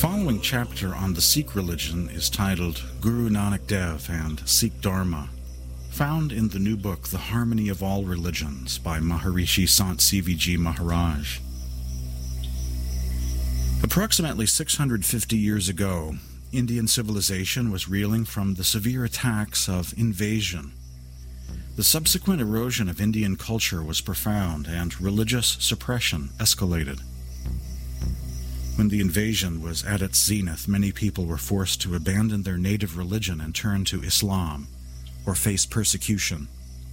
following chapter on the Sikh religion is titled Guru Nanak Dev and Sikh Dharma, found in the new book The Harmony of All Religions by Maharishi Sant CVG Maharaj. Approximately 650 years ago, Indian civilization was reeling from the severe attacks of invasion. The subsequent erosion of Indian culture was profound, and religious suppression escalated. When the invasion was at its zenith, many people were forced to abandon their native religion and turn to Islam, or face persecution.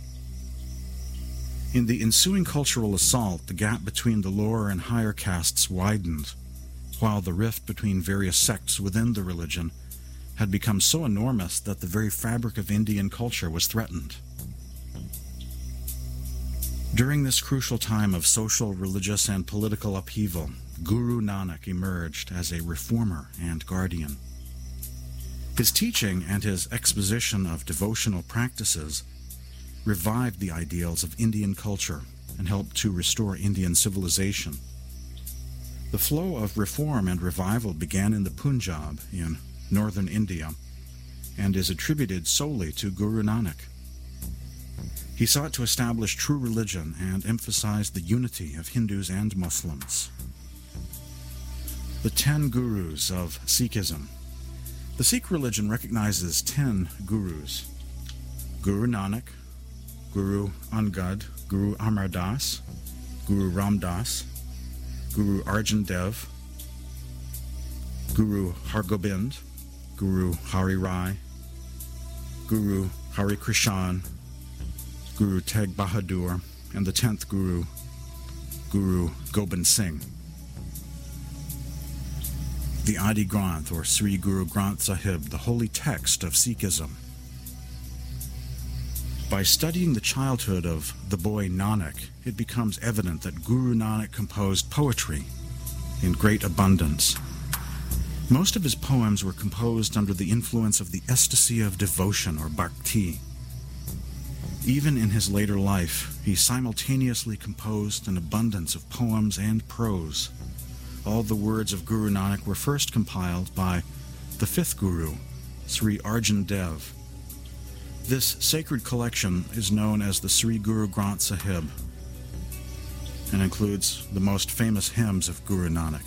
In the ensuing cultural assault, the gap between the lower and higher castes widened, while the rift between various sects within the religion had become so enormous that the very fabric of Indian culture was threatened. During this crucial time of social, religious, and political upheaval, Guru Nanak emerged as a reformer and guardian. His teaching and his exposition of devotional practices revived the ideals of Indian culture and helped to restore Indian civilization. The flow of reform and revival began in the Punjab in northern India and is attributed solely to Guru Nanak. He sought to establish true religion and emphasize the unity of Hindus and Muslims. The 10 Gurus of Sikhism. The Sikh religion recognizes 10 Gurus: Guru Nanak, Guru Angad, Guru Amar Das, Guru Ram Das, Guru Arjan Dev, Guru Hargobind, Guru Hari Rai, Guru Hari Krishan, Guru Teg Bahadur, and the 10th Guru, Guru Gobind Singh. The Adi Granth, or Sri Guru Granth Sahib, the holy text of Sikhism. By studying the childhood of the boy Nanak, it becomes evident that Guru Nanak composed poetry in great abundance. Most of his poems were composed under the influence of the ecstasy of devotion, or bhakti. Even in his later life, he simultaneously composed an abundance of poems and prose. All the words of Guru Nanak were first compiled by the 5th Guru, Sri Arjan Dev. This sacred collection is known as the Sri Guru Granth Sahib and includes the most famous hymns of Guru Nanak.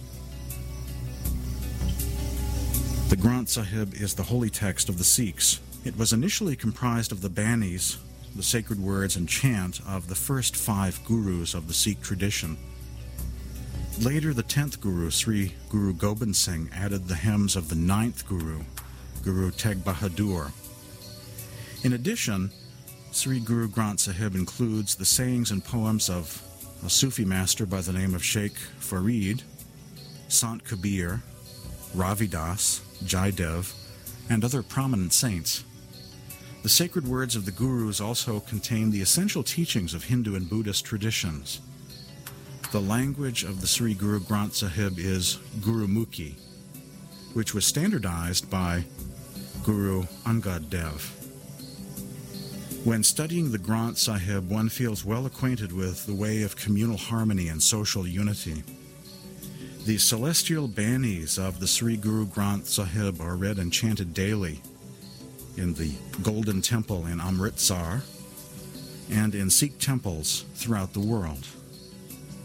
The Granth Sahib is the holy text of the Sikhs. It was initially comprised of the banis, the sacred words and chant of the first 5 Gurus of the Sikh tradition. Later, the 10th Guru, Sri Guru Gobind Singh, added the hymns of the 9th Guru, Guru Teg Bahadur. In addition, Sri Guru Granth Sahib includes the sayings and poems of a Sufi master by the name of Sheikh Farid, Sant Kabir, Ravidas, Jaidev, and other prominent saints. The sacred words of the Gurus also contain the essential teachings of Hindu and Buddhist traditions. The language of the Sri Guru Granth Sahib is Gurumukhi, which was standardized by Guru Angad Dev. When studying the Granth Sahib, one feels well acquainted with the way of communal harmony and social unity. The celestial banis of the Sri Guru Granth Sahib are read and chanted daily in the Golden Temple in Amritsar and in Sikh temples throughout the world.